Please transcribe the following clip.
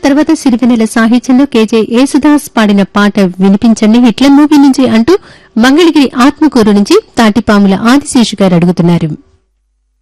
తర్వాత సిరివెన్నెల సాహిత్యంలో కేజే యేసుదాస్ పాడిన పాట వినిపించండి హిట్లర్ మూవీ నుంచి అంటూ మంగళగిరి ఆత్మకూరు నుంచి తాటిపాముల ఆదిశేషు గారు అడుగుతున్నారు.